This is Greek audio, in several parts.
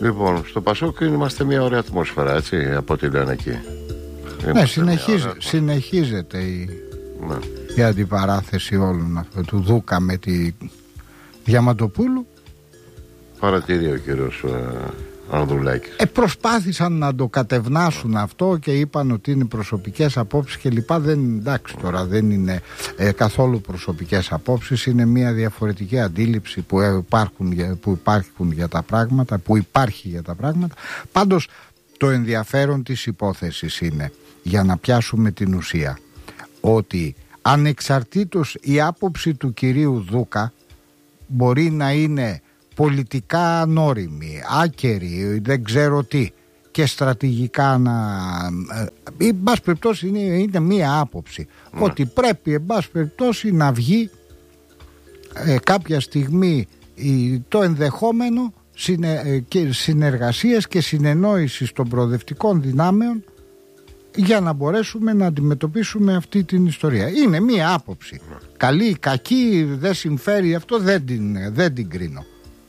Λοιπόν, στο Πασόκ είμαστε μια ωραία ατμόσφαιρα, έτσι, από ό,τι λένε εκεί. Ναι, συνεχίζεται η αντιπαράθεση όλων αυτών του Δούκα με τη Διαμαντοπούλου. Παρατηρεί ο κύριος Ανδρουλάκης. Προσπάθησαν να το κατευνάσουν αυτό και είπαν ότι είναι προσωπικές απόψεις και λοιπά. Εντάξει, τώρα δεν είναι καθόλου προσωπικές απόψεις. Είναι μια διαφορετική αντίληψη που υπάρχουν για τα πράγματα, που υπάρχει για τα πράγματα. Πάντως το ενδιαφέρον της υπόθεσης είναι, για να πιάσουμε την ουσία, ότι ανεξαρτήτως η άποψη του κυρίου Δούκα μπορεί να είναι πολιτικά ανώριμη, άκερη, δεν ξέρω τι, και στρατηγικά εν πάση περιπτώσει είναι μία άποψη, ότι πρέπει εν πάση περιπτώσει να βγει κάποια στιγμή το ενδεχόμενο συνεργασίας και συνεννόησης των προοδευτικών δυνάμεων για να μπορέσουμε να αντιμετωπίσουμε αυτή την ιστορία. Είναι μία άποψη. Καλή, κακή, δεν συμφέρει, αυτό δεν την κρίνω.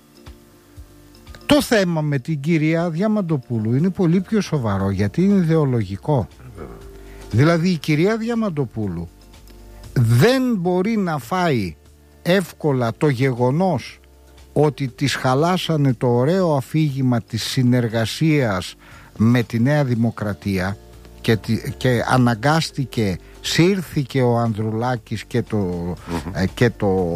Το θέμα με την κυρία Διαμαντοπούλου είναι πολύ πιο σοβαρό, γιατί είναι ιδεολογικό. Δηλαδή η κυρία Διαμαντοπούλου δεν μπορεί να φάει εύκολα το γεγονός ότι της χαλάσανε το ωραίο αφήγημα της συνεργασίας με τη Νέα Δημοκρατία και αναγκάστηκε, σύρθηκε ο Ανδρουλάκης και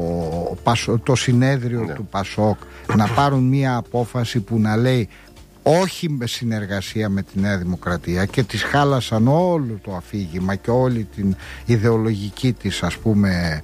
το συνέδριο του Πασόκ να πάρουν μια απόφαση που να λέει όχι με συνεργασία με τη Νέα Δημοκρατία, και της χάλασαν όλο το αφήγημα και όλη την ιδεολογική της, ας πούμε,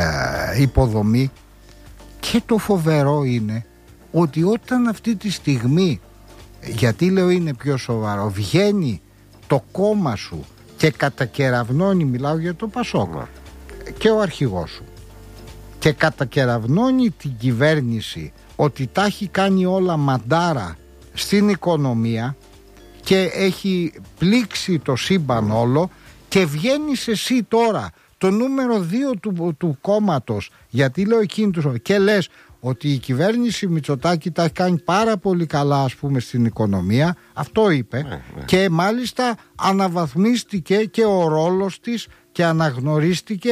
υποδομή. Και το φοβερό είναι ότι όταν αυτή τη στιγμή, γιατί λέω είναι πιο σοβαρό, βγαίνει το κόμμα σου και κατακεραυνώνει, μιλάω για το Πασόκ, και ο αρχηγός σου, και κατακεραυνώνει την κυβέρνηση ότι τα έχει κάνει όλα μαντάρα στην οικονομία και έχει πλήξει το σύμπαν όλο, και βγαίνεις εσύ τώρα το νούμερο 2 του κόμματος, γιατί λέω εκείνη του, και λες ότι η κυβέρνηση Μητσοτάκη τα έχει κάνει πάρα πολύ καλά, ας πούμε, στην οικονομία. Αυτό είπε. Και μάλιστα αναβαθμίστηκε και ο ρόλος της και αναγνωρίστηκε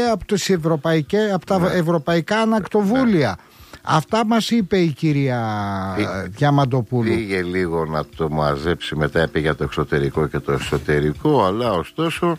από τα ευρωπαϊκά ανακτοβούλια. Αυτά μας είπε η κυρία Διαμαντοπούλου. Πήγε λίγο να το μαζέψει, μετά είπε για το εξωτερικό και το εσωτερικό, αλλά ωστόσο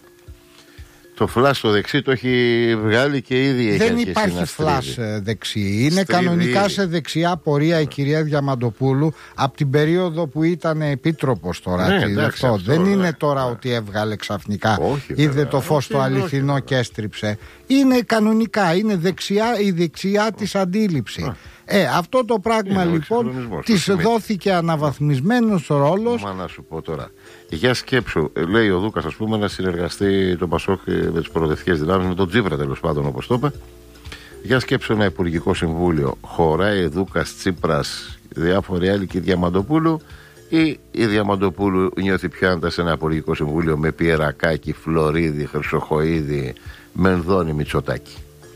το φλας στο δεξί το έχει βγάλει και ήδη έχει. Δεν υπάρχει φλας δεξί. Είναι κανονικά σε δεξιά πορεία η κυρία Διαμαντοπούλου από την περίοδο που ήταν επίτροπος τώρα. Αυτό δεν είναι τώρα ότι έβγαλε ξαφνικά. Είδε το φως το αληθινό και έστριψε. Είναι κανονικά, είναι η δεξιά της αντίληψη. Αυτό το πράγμα λοιπόν της δόθηκε αναβαθμισμένος ρόλος. Μα να σου πω τώρα, για σκέψου, λέει ο Δούκας, ας πούμε, να συνεργαστεί το Πασόκ με τις προοδευτικές δυνάμεις, με τον Τσίπρα τέλος πάντων, όπως το είπε. Για σκέψου ένα υπουργικό συμβούλιο, χωράει Δούκας, Τσίπρας, διάφοροι άλλοι και Διαμαντοπούλου, ή η Διαμαντοπούλου νιώθει πιάντα σε ένα υπουργικό συμβούλιο με Πιερακάκη, Φλωρίδη, Χρυσοχοΐδη, Μενδώνη, Μητσοτάκη?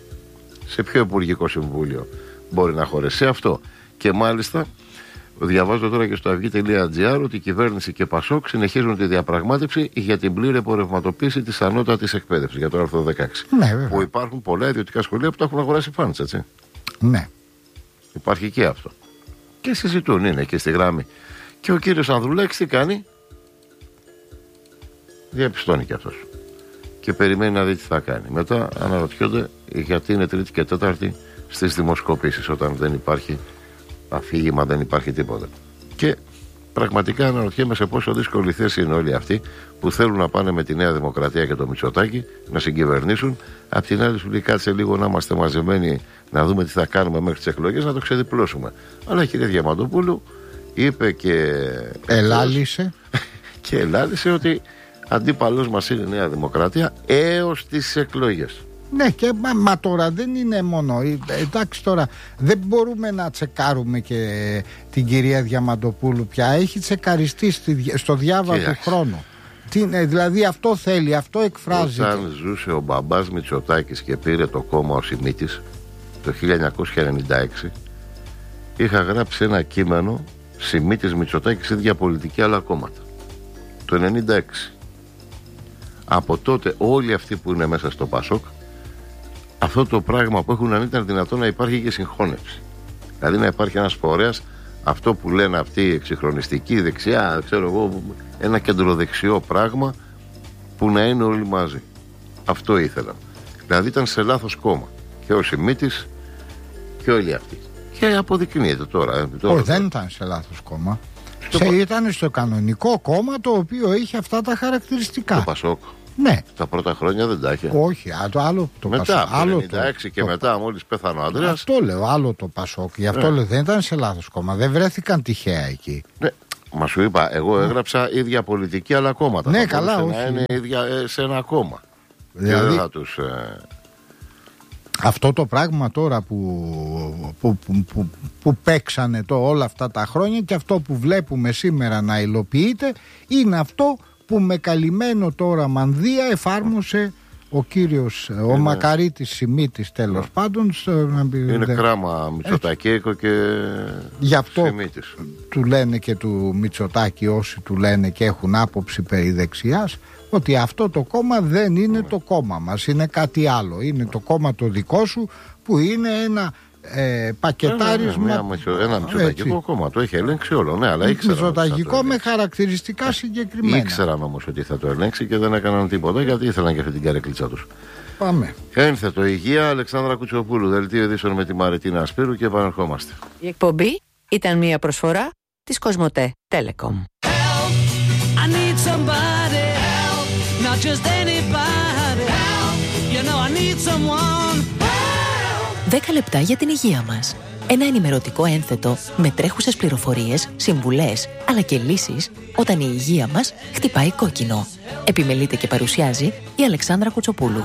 Σε ποιο υπουργικό συμβούλιο μπορεί να χωρέσει αυτό? Και μάλιστα διαβάζω τώρα και στο αυγή.gr ότι η κυβέρνηση και Πασόκ συνεχίζουν τη διαπραγμάτευση για την πλήρη επορευματοποίηση της ανώτατης εκπαίδευσης, για το άρθρο 16. Ναι, που υπάρχουν πολλά ιδιωτικά σχολεία που τα έχουν αγοράσει φάντς, έτσι. Ναι. Υπάρχει και αυτό. Και συζητούν, είναι και στη γράμμη. Και ο κύριος Ανδρουλάκης τι κάνει? Διαπιστώνει και αυτός. Και περιμένει να δει τι θα κάνει. Μετά αναρωτιόνται γιατί είναι Τρίτη και Τέταρτη στις δημοσκοπήσεις, όταν δεν υπάρχει αφήγημα, δεν υπάρχει τίποτα. Και πραγματικά αναρωτιέμαι σε πόσο δύσκολη θέση είναι όλοι αυτοί που θέλουν να πάνε με τη Νέα Δημοκρατία και το Μητσοτάκη να συγκυβερνήσουν. Απ' την άλλη σου λέει κάτσε λίγο να είμαστε μαζεμένοι, να δούμε τι θα κάνουμε μέχρι τις εκλογές, να το ξεδιπλώσουμε. Αλλά η κυρία Διαμαντοπούλου είπε και ελάλησε και ελάλησε ότι αντίπαλος μας είναι η Νέα Δημοκρατία έως τις εκλογές. Ναι, και μα τώρα δεν είναι μόνο. Εντάξει, τώρα δεν μπορούμε να τσεκάρουμε και την κυρία Διαμαντοπούλου πια. Έχει τσεκαριστεί στο διάβα του χρόνου. Δηλαδή αυτό θέλει, αυτό εκφράζεται. Όταν ζούσε ο μπαμπάς Μητσοτάκης και πήρε το κόμμα ο Σιμίτης το 1996, είχα γράψει ένα κείμενο Σιμίτης, Μητσοτάκης, ίδια πολιτική άλλα κόμματα. Το 96. Από τότε όλοι αυτοί που είναι μέσα στο Πασόκ, αυτό το πράγμα που έχουν, αν ήταν δυνατόν να υπάρχει και συγχώνευση. Δηλαδή να υπάρχει ένας φορέας, αυτό που λένε αυτοί οι εξυγχρονιστικοί, δεξιά, ξέρω εγώ, ένα κεντροδεξιό πράγμα που να είναι όλοι μαζί. Αυτό ήθελαν. Δηλαδή ήταν σε λάθος κόμμα. Και ο Σιμίτης και όλοι αυτοί. Και αποδεικνύεται τώρα. Όχι, δεν ήταν σε λάθος κόμμα. Ήταν στο κανονικό κόμμα το οποίο είχε αυτά τα χαρακτηριστικά. Το Πασόκ. Ναι. Τα πρώτα χρόνια δεν τα είχε. Όχι, άλλο το μετά, Πασόκ. Μετά, το 96 και μετά, μόλις πέθανε ο Ανδρέας. Αυτό λέω, άλλο το Πασόκ. Γι' αυτό λέω, δεν ήταν σε λάθος κόμμα. Δεν βρέθηκαν τυχαία εκεί. Ναι. Μα σου είπα, εγώ έγραψα ίδια πολιτική άλλα κόμματα. Ναι, καλά, όχι. Να είναι ίδια σε ένα κόμμα. Δηλαδή, δεν θα τους, αυτό το πράγμα τώρα που παίξανε όλα αυτά τα χρόνια και αυτό που βλέπουμε σήμερα να υλοποιείται είναι αυτό που με καλυμμένο τώρα μανδύα εφάρμοσε ο κύριος, ο Μακαρίτης Σιμίτης, τέλος πάντων. Είναι κράμα Μητσοτακέικο και γι' αυτό Σιμίτης. Του λένε και του Μητσοτάκη όσοι του λένε και έχουν άποψη περί δεξιάς, ότι αυτό το κόμμα δεν είναι το κόμμα μας, είναι κάτι άλλο. Είναι το κόμμα το δικό σου που είναι ένα πακετάρισμα. Ένα μητσοτακικό κόμμα, το έχει ελέγξει όλο. Ναι, αλλά μητσοτακικό με χαρακτηριστικά συγκεκριμένα. Ήξεραν όμως ότι θα το ελέγξει και δεν έκαναν τίποτα γιατί ήθελαν και αυτή την καρεκλίτσα τους. Πάμε. Ένθετο υγεία, Αλεξάνδρα Κουτσοπούλου, δελτίο ειδήσεων με τη Μαριτίνα Ασπύρου και επανερχόμαστε. Η εκπομπή ήταν μια προσφορά της Κοσμοτέ Telecom. 10 λεπτά για την υγεία μας. Ένα ενημερωτικό ένθετο με τρέχουσες πληροφορίες, συμβουλές, αλλά και λύσεις όταν η υγεία μας χτυπάει κόκκινο. Επιμελείται και παρουσιάζει η Αλεξάνδρα Κουτσοπούλου.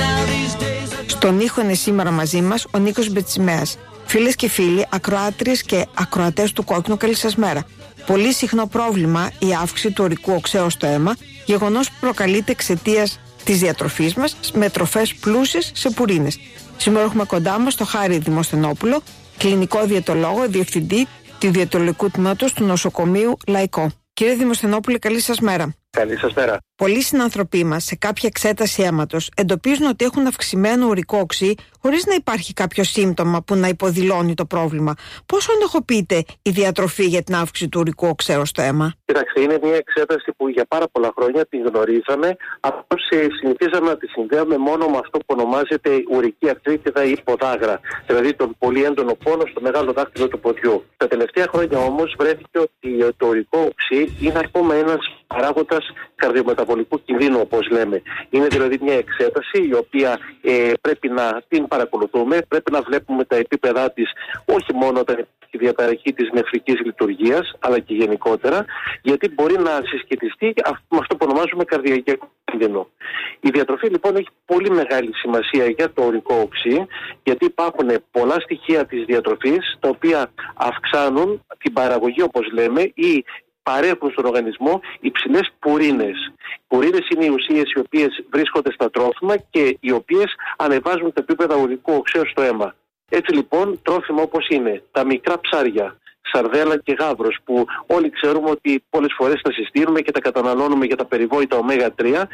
Στον ήχο είναι σήμερα μαζί μας ο Νίκος Μπετσιμέας. Φίλες και φίλοι, ακροάτριες και ακροατές του Κόκκινου, καλή σας μέρα. Πολύ συχνό πρόβλημα η αύξηση του ουρικού οξέως στο αίμα, γεγονός που προκαλείται εξαιτίας της διατροφής μας με τροφές πλούσιες σε πουρίνες. Σήμερα έχουμε κοντά μας τον Χάρη Δημοσθενόπουλο, κλινικό διαιτολόγο, διευθυντή του διαιτολογικού τμήματος του νοσοκομείου Λαϊκό. Κύριε Δημοσθενόπουλε, καλή σας μέρα. Καλή σας μέρα. Πολλοί συνανθρωποί μας σε κάποια εξέταση αίματος εντοπίζουν ότι έχουν αυξημένο ουρικό οξύ χωρίς να υπάρχει κάποιο σύμπτωμα που να υποδηλώνει το πρόβλημα. Πόσο ενοχοποιείται η διατροφή για την αύξηση του ουρικού οξέως στο αίμα? Κοιτάξτε, είναι μια εξέταση που για πάρα πολλά χρόνια την γνωρίζαμε, απλώς συνηθίζαμε να τη συνδέαμε μόνο με αυτό που ονομάζεται ουρική αρτρίτιδα ή ποδάγρα, δηλαδή τον πολύ έντονο πόνο στο μεγάλο δάχτυλο του ποδιού. Τα τελευταία χρόνια όμως βρέθηκε ότι το ουρικό οξύ είναι ακόμα ένας παράγοντας καρδιομεταβολικού κινδύνου, όπως λέμε. Είναι δηλαδή μια εξέταση η οποία πρέπει να την παρακολουθούμε, πρέπει να βλέπουμε τα επίπεδά της, όχι μόνο όταν υπάρχει διαταραχή της νεφρικής λειτουργίας, αλλά και γενικότερα, γιατί μπορεί να συσχετιστεί με αυτό που ονομάζουμε καρδιακό κίνδυνο. Η διατροφή λοιπόν έχει πολύ μεγάλη σημασία για το ουρικό οξύ, γιατί υπάρχουν πολλά στοιχεία της διατροφής τα οποία αυξάνουν την παραγωγή, όπως λέμε, ή παρέχουν στον οργανισμό υψηλές πουρίνες. Πουρίνες είναι οι ουσίες οι οποίες βρίσκονται στα τρόφιμα και οι οποίες ανεβάζουν τα επίπεδα ουρικού οξέως στο αίμα. Έτσι λοιπόν, τρόφιμα όπως είναι τα μικρά ψάρια, σαρδέλα και γάβρος, που όλοι ξέρουμε ότι πολλές φορές τα συστήνουμε και τα καταναλώνουμε για τα περιβόητα ω3,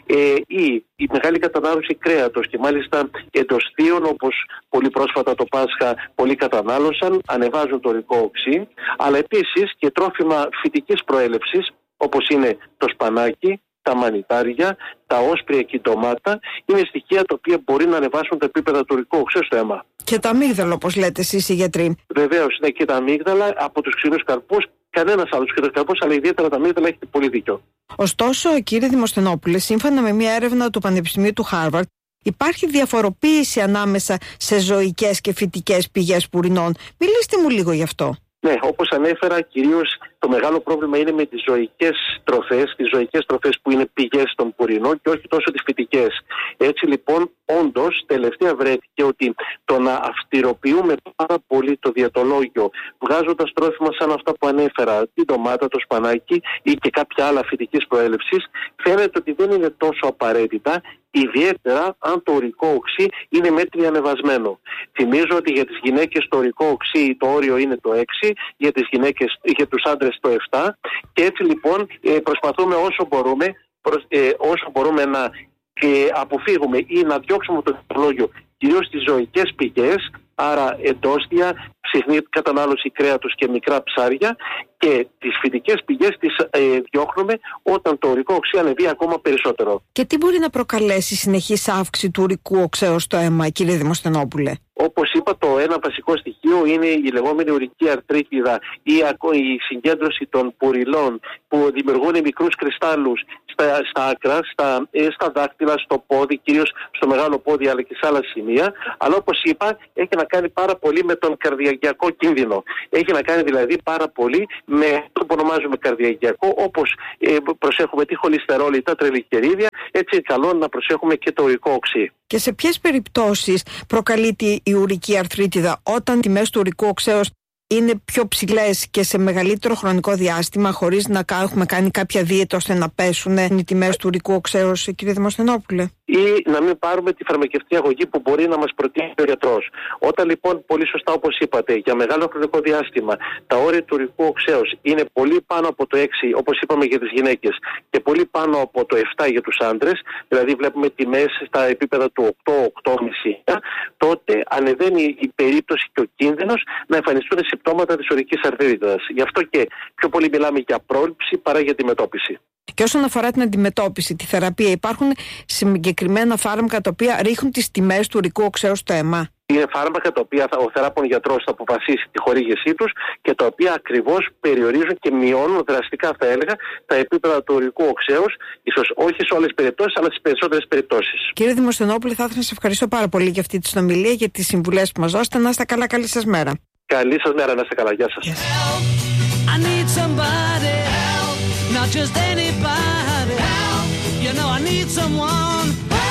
ή η μεγάλη κατανάλωση κρέατος και μάλιστα εντοστίων, όπως πολύ πρόσφατα το Πάσχα πολλοί κατανάλωσαν, ανεβάζουν το ουρικό οξύ, αλλά επίσης και τρόφιμα φυτικής προέλευσης, όπως είναι το σπανάκι, τα μανιτάρια, τα όσπρια και η ντομάτα, είναι στοιχεία τα οποία μπορεί να ανεβάσουν τα επίπεδα του ουρικού οξέως στο αίμα. Και τα αμύγδαλα, όπως λέτε εσείς οι γιατροί. Βεβαίως, είναι και τα αμύγδαλα από τους ξηρούς καρπούς. Κανένας άλλος ξηρούς καρπούς, αλλά ιδιαίτερα τα αμύγδαλα, έχετε πολύ δίκιο. Ωστόσο, κύριε Δημοσθενόπουλε, σύμφωνα με μια έρευνα του Πανεπιστημίου του Χάρβαρντ, υπάρχει διαφοροποίηση ανάμεσα σε ζωικές και φυτικές πηγές πουρινών. Μιλήστε μου λίγο γι' αυτό. Ναι, όπως ανέφερα, κυρίως Το μεγάλο πρόβλημα είναι με τις ζωικές τροφές που είναι πηγές των πουρινών και όχι τόσο τις φυτικές. Έτσι λοιπόν, όντως, τελευταία βρέθηκε ότι το να αυστηροποιούμε πάρα πολύ το διαιτολόγιο, βγάζοντας τρόφιμα σαν αυτά που ανέφερα, την ντομάτα, το σπανάκι ή και κάποια άλλα φυτικής προέλευσης, φαίνεται ότι δεν είναι τόσο απαραίτητα, ιδιαίτερα αν το ουρικό οξύ είναι μέτρια ανεβασμένο. Θυμίζω ότι για τις γυναίκες το ουρικό οξύ το όριο είναι το 6, για τους άντρες το 7, και έτσι λοιπόν προσπαθούμε όσο μπορούμε να αποφύγουμε ή να διώξουμε το διαιτολόγιο κυρίως στις ζωικές πηγές, άρα εντόστια, συχνή κατανάλωση κρέατος και μικρά ψάρια, και τις φυτικές πηγές τις διώχνουμε όταν το ουρικό οξύ ανεβεί ακόμα περισσότερο. Και τι μπορεί να προκαλέσει συνεχής αύξηση του ουρικού οξέως στο αίμα, κύριε Δημοσθενόπουλε? Όπως είπα, το ένα βασικό στοιχείο είναι η λεγόμενη ουρική αρθρίτιδα ή η συγκέντρωση των πουριλών που δημιουργούν μικρούς κρυστάλλους στα άκρα, στα δάχτυλα, στο πόδι, κυρίως στο μεγάλο πόδι αλλά και σε άλλα σημεία. Αλλά όπως είπα, έχει να κάνει πάρα πολύ με τον καρδιακιακό κίνδυνο. Έχει να κάνει δηλαδή πάρα πολύ με αυτό που ονομάζουμε καρδιακιακό, όπως προσέχουμε τη χολυστερόλη, τα τριγλικερίδια, έτσι καλό να προσέχουμε και το ουρικό οξύ. Και σε ποιες περιπτώσεις προκαλείται η ουρική αρθρίτιδα? Όταν τιμές του ουρικού οξέως είναι πιο ψηλές και σε μεγαλύτερο χρονικό διάστημα, χωρίς να έχουμε κάνει κάποια δίαιτα ώστε να πέσουν οι τιμές του ουρικού οξέως, κύριε Δημοσθενόπουλε? Ή να μην πάρουμε τη φαρμακευτική αγωγή που μπορεί να μας προτείνει ο γιατρός. Όταν λοιπόν, πολύ σωστά όπως είπατε, για μεγάλο χρονικό διάστημα τα όρια του ουρικού οξέως είναι πολύ πάνω από το 6, όπως είπαμε για τις γυναίκες, και πολύ πάνω από το 7 για τους άντρες, δηλαδή βλέπουμε τιμές στα επίπεδα του 8-8,5, τότε ανεβαίνει η περίπτωση και ο κίνδυνος να εμφανιστούν συμπτώματα της ουρικής αρθρίτιδας. Γι' αυτό και πιο πολύ μιλάμε για πρόληψη παρά για αντιμετώπιση. Και όσον αφορά την αντιμετώπιση, τη θεραπεία, υπάρχουν συγκεκριμένα φάρμακα τα οποία ρίχνουν τις τιμές του ουρικού οξέως στο αίμα? Είναι φάρμακα τα οποία ο θεράπων γιατρός θα αποφασίσει τη χορήγησή τους και τα οποία ακριβώς περιορίζουν και μειώνουν δραστικά, θα έλεγα, τα επίπεδα του ουρικού οξέως, ίσως όχι σε όλες τις περιπτώσεις, αλλά στις περισσότερες περιπτώσεις. Κύριε Δημοσθενόπουλε, θα ήθελα να σας ευχαριστώ πάρα πολύ για αυτή τη συνομιλία, για τις συμβουλές που μας δώσετε. Να είστε καλά, καλή σας μέρα. Καλή σας μέρα, να είστε καλά, γεια σας. Not just anybody, you know I need someone.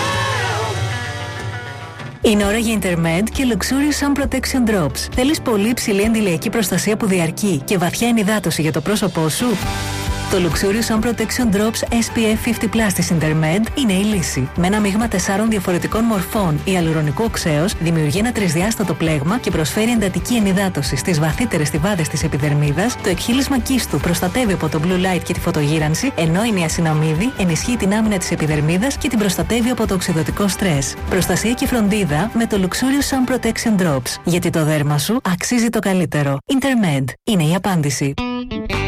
Είναι ώρα για Intermed και Luxurious Sun Protection Drops. Θέλεις πολύ υψηλή αντιλιακή προστασία που διαρκεί και βαθιά ενυδάτωση για το πρόσωπό σου? Το Luxurious Sun Protection Drops SPF 50+ της Intermed είναι η λύση. Με ένα μείγμα 4 διαφορετικών μορφών ιαλουρονικού οξέως δημιουργεί ένα τρισδιάστατο πλέγμα και προσφέρει εντατική ενυδάτωση στις βαθύτερες στιβάδες της επιδερμίδας. Το εκχύλισμα κίστου προστατεύει από το blue light και τη φωτογύρανση, ενώ η νιασιναμίδη ενισχύει την άμυνα της επιδερμίδας και την προστατεύει από το οξυδωτικό στρες. Προστασία και φροντίδα με το Luxurious Sun Protection Drops. Γιατί το δέρμα σου αξίζει το καλύτερο. Intermed είναι η απάντηση.